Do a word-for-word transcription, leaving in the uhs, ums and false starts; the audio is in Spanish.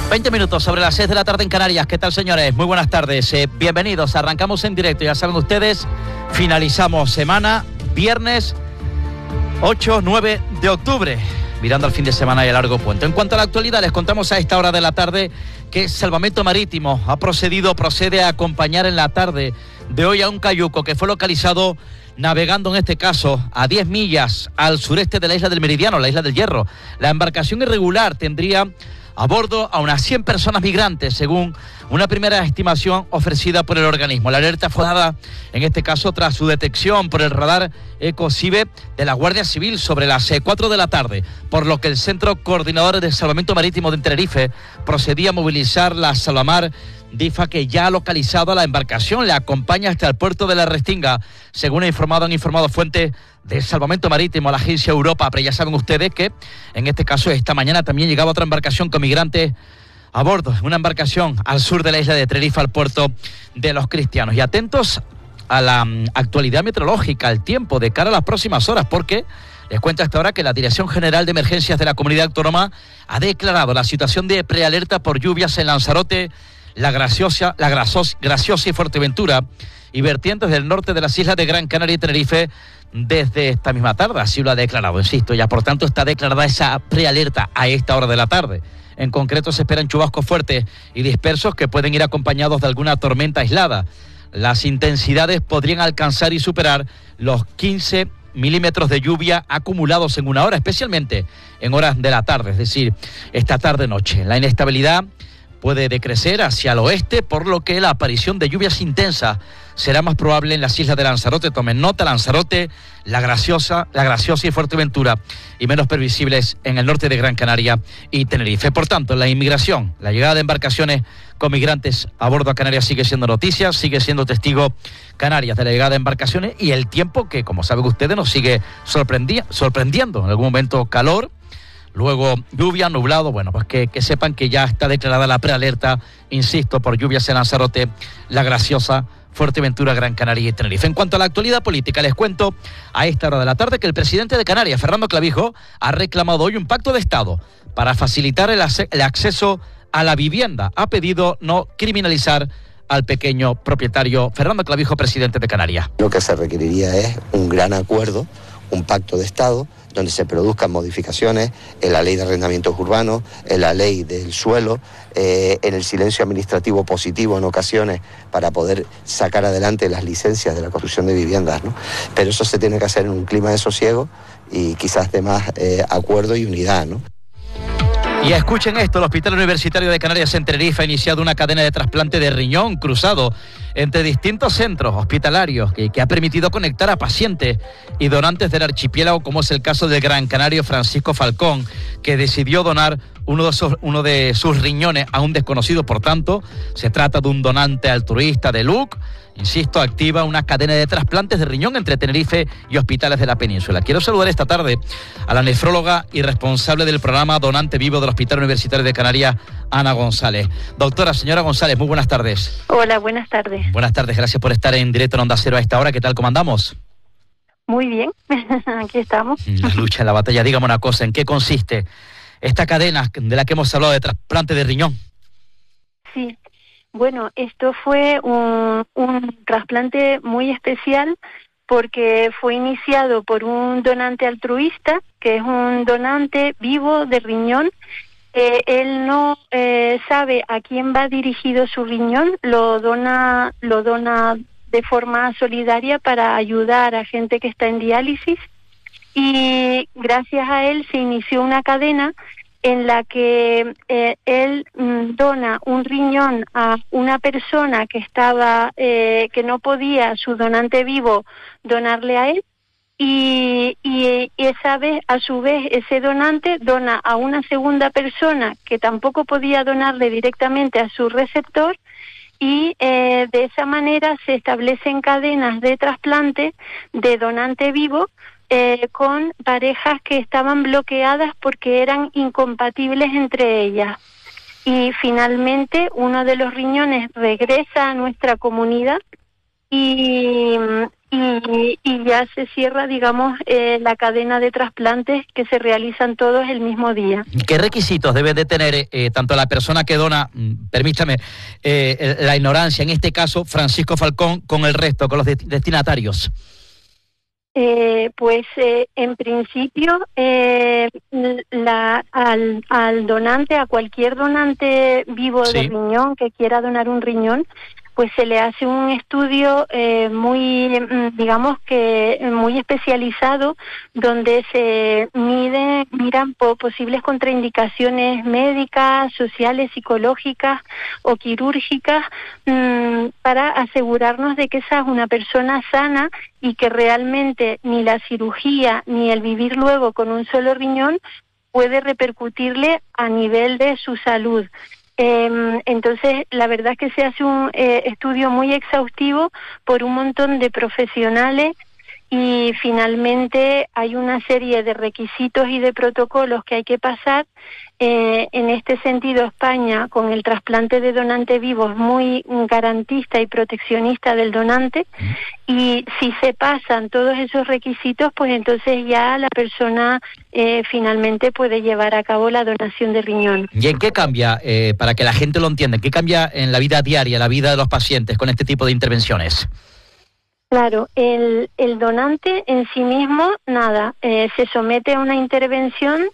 veinte minutos sobre las seis de la tarde en Canarias. ¿Qué tal, señores? Muy buenas tardes. Eh, bienvenidos. Arrancamos en directo. Ya saben ustedes, finalizamos semana, viernes ocho nueve de octubre, mirando al fin de semana y el largo puente. En cuanto a la actualidad, les contamos a esta hora de la tarde que Salvamento Marítimo ha procedido, procede a acompañar en la tarde de hoy a un cayuco que fue localizado navegando, en este caso, a diez millas al sureste de la isla del Meridiano, la isla del Hierro. La embarcación irregular tendría a bordo a unas cien personas migrantes, según una primera estimación ofrecida por el organismo. La alerta fue dada, en este caso, tras su detección por el radar ECOCIBE de la Guardia Civil sobre las cuatro de la tarde, por lo que el Centro Coordinador de Salvamento Marítimo de Tenerife procedía a movilizar la Salvamar DIFA, que ya ha localizado a la embarcación, le acompaña hasta el puerto de la Restinga, según ha informado, han informado fuentes de Salvamento Marítimo a la agencia Europa. Pero ya saben ustedes que, en este caso, esta mañana también llegaba otra embarcación con migrantes a bordo, una embarcación al sur de la isla de Tenerife, al puerto de los Cristianos. Y atentos a la um, actualidad meteorológica, al tiempo de cara a las próximas horas, porque les cuento hasta ahora que la Dirección General de Emergencias de la Comunidad Autónoma ha declarado la situación de prealerta por lluvias en Lanzarote, La Graciosa, la Grasos, Graciosa y Fuerteventura, y vertientes del norte de las islas de Gran Canaria y Tenerife desde esta misma tarde. Así lo ha declarado, insisto, ya por tanto está declarada esa prealerta a esta hora de la tarde. En concreto se esperan chubascos fuertes y dispersos que pueden ir acompañados de alguna tormenta aislada. Las intensidades podrían alcanzar y superar los quince milímetros de lluvia acumulados en una hora, especialmente en horas de la tarde, es decir, esta tarde-noche. La inestabilidad puede decrecer hacia el oeste, por lo que la aparición de lluvias intensas será más probable en las islas de Lanzarote. Tomen nota, Lanzarote, La Graciosa, La Graciosa y Fuerteventura, y menos previsibles en el norte de Gran Canaria y Tenerife. Por tanto, la inmigración, la llegada de embarcaciones con migrantes a bordo a Canarias sigue siendo noticia, sigue siendo testigo Canarias de la llegada de embarcaciones, y el tiempo que, como saben ustedes, nos sigue sorprendi- sorprendiendo. En algún momento calor, luego lluvia, nublado. Bueno, pues que, que sepan que ya está declarada la prealerta, insisto, por lluvias en Lanzarote, La Graciosa, Fuerteventura, Gran Canaria y Tenerife. En cuanto a la actualidad política, les cuento a esta hora de la tarde que el presidente de Canarias, Fernando Clavijo, ha reclamado hoy un pacto de Estado para facilitar el, ac- el acceso a la vivienda. Ha pedido no criminalizar al pequeño propietario. Fernando Clavijo, presidente de Canarias. Lo que se requeriría es un gran acuerdo, un pacto de Estado, donde se produzcan modificaciones en la ley de arrendamientos urbanos, en la ley del suelo, eh, en el silencio administrativo positivo en ocasiones para poder sacar adelante las licencias de la construcción de viviendas, ¿no? Pero eso se tiene que hacer en un clima de sosiego y quizás de más eh, acuerdo y unidad, ¿no? Y escuchen esto, el Hospital Universitario de Canarias en Tenerife ha iniciado una cadena de trasplante de riñón cruzado entre distintos centros hospitalarios que, que ha permitido conectar a pacientes y donantes del archipiélago, como es el caso del gran canario Francisco Falcón, que decidió donar uno de, sus, uno de sus riñones a un desconocido. Por tanto, se trata de un donante altruista de L U C. Insisto, activa una cadena de trasplantes de riñón entre Tenerife y hospitales de la península. Quiero saludar esta tarde a la nefróloga y responsable del programa Donante Vivo del Hospital Universitario de Canarias, Ana González. Doctora, señora González, muy buenas tardes. Hola, buenas tardes. Buenas tardes, gracias por estar en directo en Onda Cero a esta hora. ¿Qué tal, cómo andamos? Muy bien, aquí estamos. La lucha, en la batalla. Dígame una cosa, ¿en qué consiste esta cadena de la que hemos hablado de trasplante de riñón? Sí. Bueno, esto fue un, un trasplante muy especial porque fue iniciado por un donante altruista, que es un donante vivo de riñón. Eh, él no eh, sabe a quién va dirigido su riñón, lo dona, lo dona de forma solidaria para ayudar a gente que está en diálisis, y gracias a él se inició una cadena en la que eh, él mm, dona un riñón a una persona que estaba eh, que no podía su donante vivo donarle a él, y, y, y esa vez, a su vez, ese donante dona a una segunda persona que tampoco podía donarle directamente a su receptor, y eh, de esa manera se establecen cadenas de trasplante de donante vivo Eh, con parejas que estaban bloqueadas porque eran incompatibles entre ellas. Y finalmente uno de los riñones regresa a nuestra comunidad y, y, y ya se cierra, digamos, eh, la cadena de trasplantes que se realizan todos el mismo día. ¿Qué requisitos debe de tener eh, tanto la persona que dona, permítame, eh, la ignorancia, en este caso Francisco Falcón, con el resto, con los de- destinatarios? Eh, pues eh, en principio eh, la, al, al donante, a cualquier donante vivo Sí. de riñón que quiera donar un riñón, pues se le hace un estudio eh, muy, mm, digamos que muy especializado, donde se mide, miran po- posibles contraindicaciones médicas, sociales, psicológicas o quirúrgicas, mm, para asegurarnos de que esa es una persona sana y que realmente ni la cirugía ni el vivir luego con un solo riñón puede repercutirle a nivel de su salud. Eh, entonces, la verdad es que se hace un eh, estudio muy exhaustivo por un montón de profesionales y finalmente hay una serie de requisitos y de protocolos que hay que pasar. Eh, en este sentido, España, con el trasplante de donante vivo, es muy garantista y proteccionista del donante, y si se pasan todos esos requisitos, pues entonces ya la persona eh, finalmente puede llevar a cabo la donación de riñón. ¿Y en qué cambia, eh, para que la gente lo entienda, en qué cambia en la vida diaria, la vida de los pacientes con este tipo de intervenciones? Claro, el, el donante en sí mismo, nada, eh, se somete a una intervención